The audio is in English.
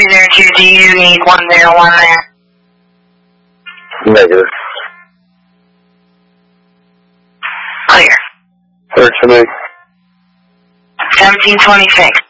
302, do you need 101 there? Negative. Clear. Works for me. 1726.